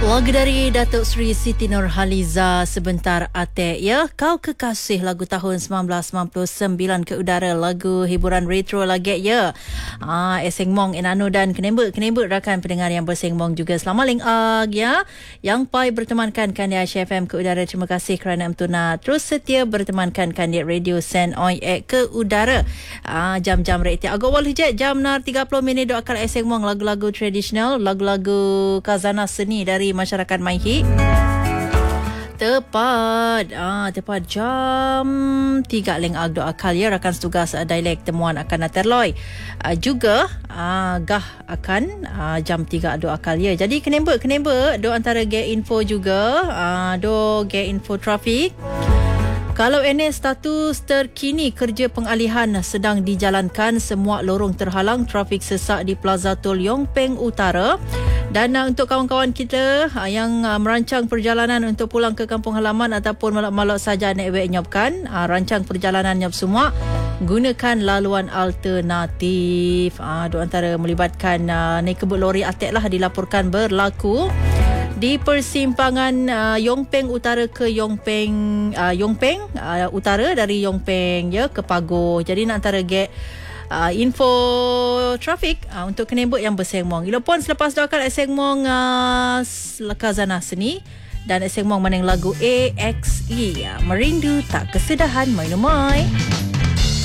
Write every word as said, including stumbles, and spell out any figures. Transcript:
Lagu dari Datuk Seri Siti Nurhaliza, Sebentar Atek ya. Kau Kekasih, lagu tahun sembilan belas sembilan puluh sembilan ke udara, lagu hiburan retro lagi ya. Ah, Eseng Mong Enano dan Kenembek Kenembek rakan pendengar yang berseng mong juga. Selamat ling ag ya. Yang pai bertemankan Kandia H F M ke udara. Terima kasih kerana Mtuna terus setia bertemankan Kandia Radio Sen Oi Ek ke udara. Ah, jam-jam reti agak awal hijat jam nar tiga puluh minit do akal Eseng Mong, lagu-lagu tradisional, lagu-lagu kazana seni dari masyarakat Maihi. Tepat ah, tepat jam tiga leng ag do akal ya. Rakan setugas uh, dialek temuan akan Naterloy uh, juga uh, gah akan uh, jam tiga do akal ya. Jadi kenembek kenembek do antara ge info juga uh, do ge info trafik. Kalau ini status terkini, kerja pengalihan sedang dijalankan, semua lorong terhalang, trafik sesak di Plaza Tol Yong Peng Utara. Dan uh, untuk kawan-kawan kita uh, yang uh, merancang perjalanan untuk pulang ke kampung halaman ataupun malak-malak saja nak wek nyopkan, uh, rancang perjalanan nyop semua, gunakan laluan alternatif. Uh, do antara melibatkan uh, naik kebut lori atek lah dilaporkan berlaku di persimpangan uh, Yong Peng Utara ke Yong Peng uh, Yong Peng uh, Utara, dari Yong Peng ya ke Pagoh. Jadi nak antara get uh, info trafik uh, untuk Kenembek yang berseng mong. Ilopon selepas doakan Eseng Mong uh, Kazana Seni dan Eseng Mong maning lagu A X E uh, Merindu Tak Kesedahan Mai Numai.